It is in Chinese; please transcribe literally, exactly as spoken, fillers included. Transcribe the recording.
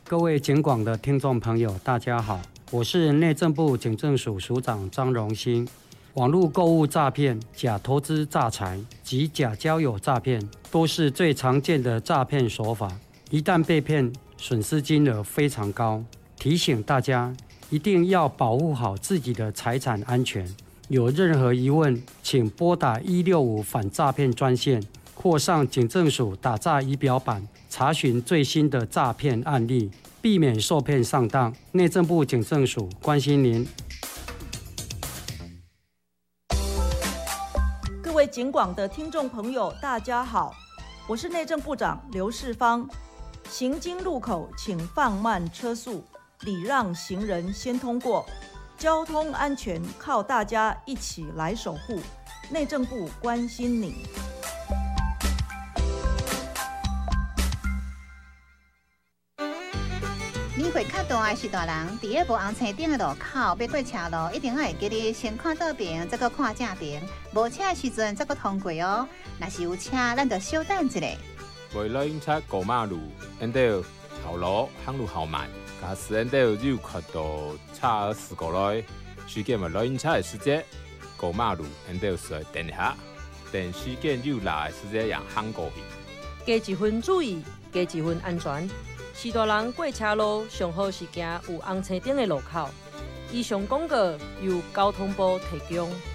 各位警广的听众朋友，大家好，我是内政部警政署署长张荣兴。网络购物诈骗、假投资诈财及假交友诈骗，都是最常见的诈骗手法。一旦被骗，损失金额非常高。提醒大家，一定要保护好自己的财产安全。有任何疑问，请拨打一六五反诈骗专线，或上警政署打诈仪表板查询最新的诈骗案例，避免受骗上当。内政部警政署关心您。 各位警广的听众朋友，大家好，我是内政部长刘世芳。行经路口，请放慢车速，礼让行人先通过。交通安全靠大家一起来守护。内政部关心你。 年岁较大的是大人，伫个无红青灯的路口要过车路，一定要会记得先看倒边，再搁看正边。无车的时阵再搁通过哦。若是有车，咱就稍等一下。 为了警察过马路，因着头路行路好慢，假使因着有看到车事故来，事件为了警察的时间过马路，因着需等一下，等事件有来的时间让行过去。 加一分注意，加一分安全。是大人过车路上好是行有红青灯的路口。以上广告由交通部提供。